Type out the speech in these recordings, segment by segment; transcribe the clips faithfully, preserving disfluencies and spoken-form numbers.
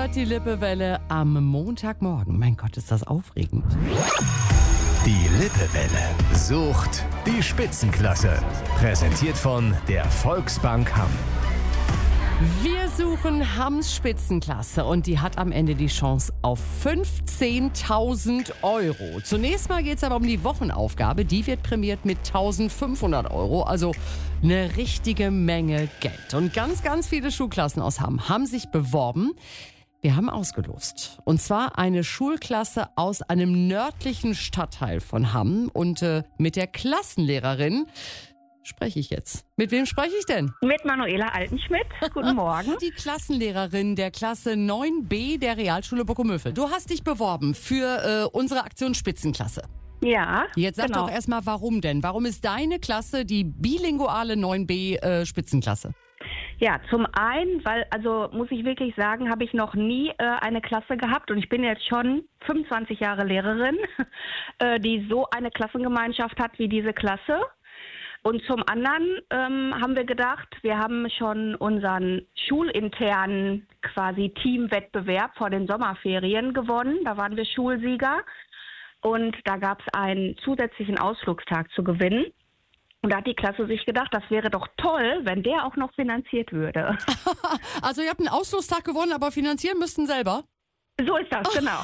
hört die Lippewelle am Montagmorgen. Mein Gott, ist das aufregend. Die Lippewelle sucht die Spitzenklasse. Präsentiert von der Volksbank Hamm. Wir suchen Hamms Spitzenklasse und die hat am Ende die Chance auf fünfzehntausend Euro. Zunächst mal geht es aber um die Wochenaufgabe. Die wird prämiert mit eintausendfünfhundert Euro, also eine richtige Menge Geld. Und ganz, ganz viele Schulklassen aus Hamm haben sich beworben. Wir haben ausgelost. Und zwar eine Schulklasse aus einem nördlichen Stadtteil von Hamm. Und äh, mit der Klassenlehrerin spreche ich jetzt. Mit wem spreche ich denn? Mit Manuela Altenschmidt. Guten Morgen. Die Klassenlehrerin der Klasse neun b der Realschule Bockumövel. Du hast dich beworben für äh, unsere Aktion Spitzenklasse. Ja, Jetzt sag genau. doch erstmal, warum denn? Warum ist deine Klasse die bilinguale neun b äh, Spitzenklasse? Ja, zum einen, weil, also muss ich wirklich sagen, habe ich noch nie äh, eine Klasse gehabt und ich bin jetzt schon fünfundzwanzig Jahre Lehrerin, äh, die so eine Klassengemeinschaft hat wie diese Klasse. Und zum anderen ähm, haben wir gedacht, wir haben schon unseren schulinternen quasi Teamwettbewerb vor den Sommerferien gewonnen. Da waren wir Schulsieger und da gab es einen zusätzlichen Ausflugstag zu gewinnen. Und da hat die Klasse sich gedacht, das wäre doch toll, wenn der auch noch finanziert würde. Also ihr habt einen Ausflugstag gewonnen, aber finanzieren müssten selber? So ist das, genau.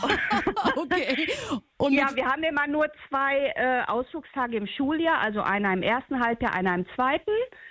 Okay. Und Ja, wir haben immer nur zwei äh, Ausflugstage im Schuljahr, also einer im ersten Halbjahr, einer im zweiten.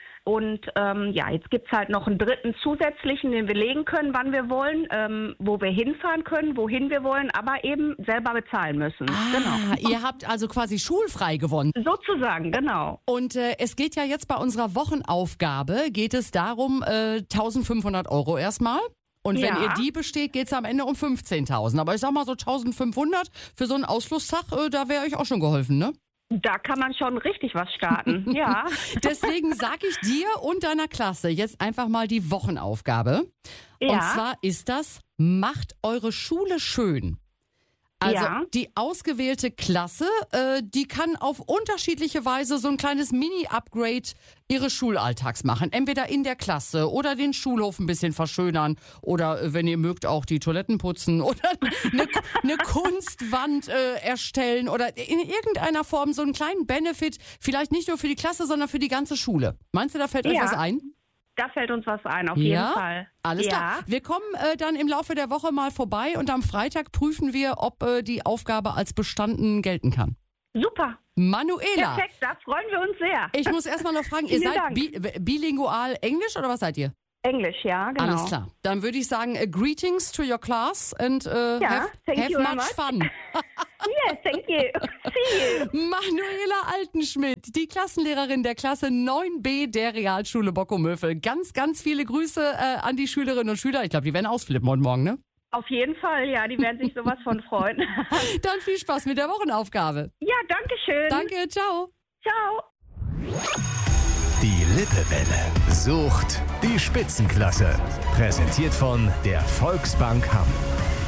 Und ähm, ja, jetzt gibt's halt noch einen dritten zusätzlichen, den wir legen können, wann wir wollen, ähm, wo wir hinfahren können, wohin wir wollen, aber eben selber bezahlen müssen. ah, Genau. ihr habt also quasi schulfrei gewonnen. Sozusagen, genau. Und äh, es geht ja jetzt bei unserer Wochenaufgabe, geht es darum, äh, eintausendfünfhundert Euro erstmal. Und wenn Ja. ihr die besteht, geht's am Ende um fünfzehntausend. Aber ich sag mal so eintausendfünfhundert für so einen Ausflugstag, äh, da wäre euch auch schon geholfen, ne? Da kann man schon richtig was starten, ja. Deswegen sage ich dir und deiner Klasse jetzt einfach mal die Wochenaufgabe. Und Ja. zwar ist das, macht eure Schule schön. Also Ja. die ausgewählte Klasse, äh, die kann auf unterschiedliche Weise so ein kleines Mini-Upgrade ihres Schulalltags machen. Entweder in der Klasse oder den Schulhof ein bisschen verschönern oder, äh, wenn ihr mögt, auch die Toiletten putzen oder eine, eine Kunstwand äh, erstellen oder in irgendeiner Form so einen kleinen Benefit, vielleicht nicht nur für die Klasse, sondern für die ganze Schule. Meinst du, da fällt euch Ja. was ein? Da fällt uns was ein, auf Ja? jeden Fall. Alles ja. klar. Wir kommen äh, dann im Laufe der Woche mal vorbei und am Freitag prüfen wir, ob äh, die Aufgabe als bestanden gelten kann. Super. Manuela, Perfekt, da freuen wir uns sehr. ich muss erstmal noch fragen, ihr Vielen seid Dank. bi bilingual Englisch oder was seid ihr? Englisch, ja, genau. Alles klar. Dann würde ich sagen, uh, greetings to your class and uh, Ja, have, thank have you very much much. fun. Yes, thank you. See you. Manuela Altenschmidt, die Klassenlehrerin der Klasse neun b der Realschule Bockumövel. Ganz, ganz viele Grüße äh, an die Schülerinnen und Schüler. Ich glaube, die werden ausflippen heute Morgen, ne? Auf jeden Fall, ja, die werden sich sowas von freuen. Dann viel Spaß mit der Wochenaufgabe. Ja, danke schön. Danke, ciao. Ciao. Die Lippewelle sucht die Spitzenklasse. Präsentiert von der Volksbank Hamm.